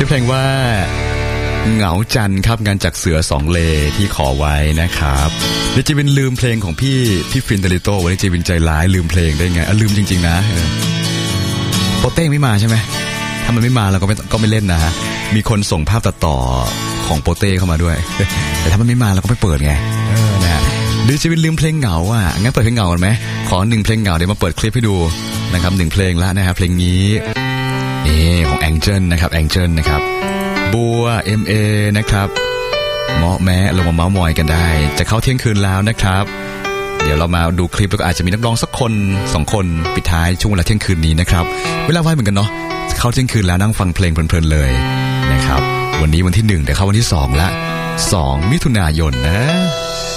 ชื่อเพลงว่าเหงาจันครับงานจากเสือสองเลที่ขอไว้นะครับเดี๋ยวจีวินลืมเพลงของพี่ฟินเดลิโต้วันนี้จีวินใจร้ายลืมเพลงได้ไงลืมจริงๆนะโปเต้ไม่มาใช่ไหมถ้ามันไม่มาเราก็ไม่เล่นนะฮะมีคนส่งภาพตัดต่อของโปเต้เข้ามาด้วยแต่ถ้ามันไม่มาเราก็ไม่เปิดไงนะฮะเดี๋ยวจีวินลืมเพลงเหงางั้นเปิดเพลงเหงากันไหมขอ1เพลงเหงาเดี๋ยวมาเปิดคลิปให้ดูนะครับ1เพลงละนะฮะเพลงนี้ของแองเจิลนะครับบัว MA นะครับเมาะแม้ลงมาเมาส์มอยกันได้จะเข้าเที่ยงคืนแล้วนะครับเดี๋ยวเรามาดูคลิปแล้วก็อาจจะมีนักร้องสักคน2คนปิดท้ายช่วงเวลาเที่ยงคืนนี้นะครับเวลาไวเหมือนกันเนาะเข้าเที่ยงคืนแล้วนั่งฟังเพลงเพลินๆเลยนะครับวันนี้วันที่1เดี๋ยวเข้าวันที่2ละ2มิถุนายนนะ